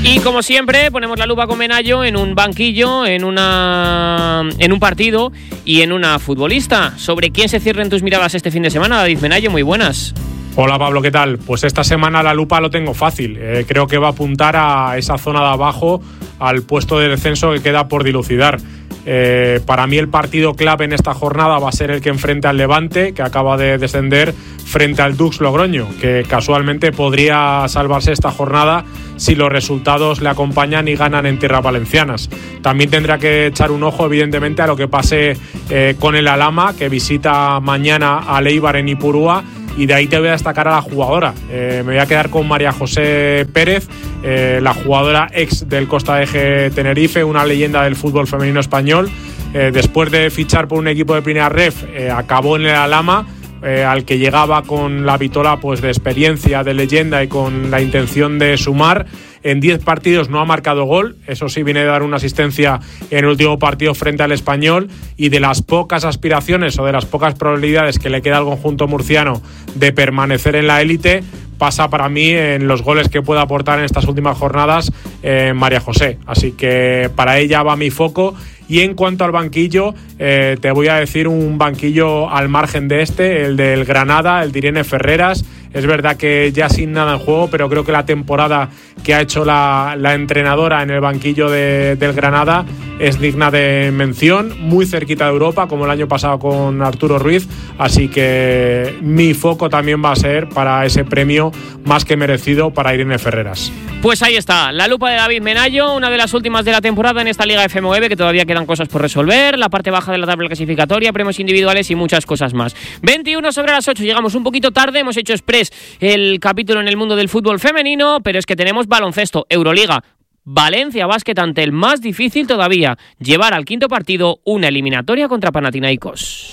Y como siempre, ponemos la lupa con Menayo en un banquillo, en un partido y en una futbolista. ¿Sobre quién se cierren tus miradas este fin de semana, David Menayo? Muy buenas. Hola Pablo, ¿qué tal? Pues esta semana la lupa lo tengo fácil. Creo que va a apuntar a esa zona de abajo, al puesto de descenso que queda por dilucidar. Para mí el partido clave en esta jornada va a ser el que enfrente al Levante, que acaba de descender, frente al Dux Logroño, que casualmente podría salvarse esta jornada si los resultados le acompañan y ganan en tierras valencianas. También tendrá que echar un ojo, evidentemente, a lo que pase con el Alhama, que visita mañana al Eibar en Ipurúa. Y de ahí te voy a destacar a la jugadora. Me voy a quedar con María José Pérez, la jugadora ex del Costa Eje Tenerife, una leyenda del fútbol femenino español. Después de fichar por un equipo de primera ref, acabó en el Alhama, al que llegaba con la vitola pues, de experiencia, de leyenda y con la intención de sumar. En 10 partidos no ha marcado gol, eso sí, viene de dar una asistencia en el último partido frente al Español, y de las pocas aspiraciones o de las pocas probabilidades que le queda al conjunto murciano de permanecer en la élite, pasa para mí en los goles que pueda aportar en estas últimas jornadas María José. Así que para ella va mi foco. Y en cuanto al banquillo, te voy a decir un banquillo al margen de el del Granada, el de Irene Ferreras. Es verdad que ya sin nada en juego, pero creo que la temporada que ha hecho la entrenadora en el banquillo del Granada es digna de mención, muy cerquita de Europa, como el año pasado con Arturo Ruiz. Así que mi foco también va a ser para ese premio más que merecido para Irene Ferreras. Pues ahí está, la lupa de David Menayo, una de las últimas de la temporada en esta Liga FMV, que todavía quedan cosas por resolver, la parte baja de la tabla clasificatoria, premios individuales y muchas cosas más. 21:08, llegamos un poquito tarde, hemos hecho express el capítulo en el mundo del fútbol femenino, pero es que tenemos baloncesto, Euroliga, Valencia Basket ante el más difícil todavía, llevar al quinto partido una eliminatoria contra Panathinaikos.